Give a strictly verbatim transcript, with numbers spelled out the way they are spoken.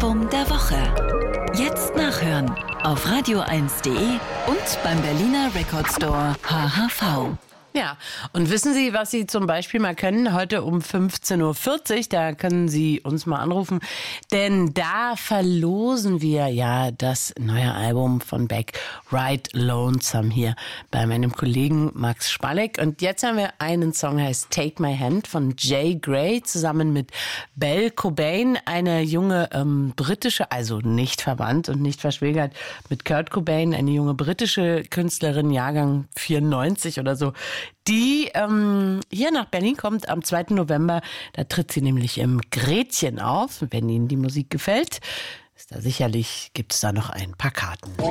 Album der Woche. Jetzt nachhören auf radio eins punkt de und beim Berliner Record Store H H V. Ja, und wissen Sie, was Sie zum Beispiel mal können? Heute um fünfzehn Uhr vierzig, da können Sie uns mal anrufen, denn da verlosen wir ja das neue Album von Beck, Ride Lonesome, hier bei meinem Kollegen Max Spalleck. Und jetzt haben wir einen Song, heißt Take My Hand von Jay Gray, zusammen mit Belle Cobain, eine junge ähm, britische, also nicht verwandt und nicht verschwägert mit Kurt Cobain, eine junge britische Künstlerin, Jahrgang vierundneunzig oder so, die ähm, hier nach Berlin kommt am zweiten November. Da tritt sie nämlich im Gretchen auf. Wenn Ihnen die Musik gefällt, ist da sicherlich, gibt es da noch ein paar Karten.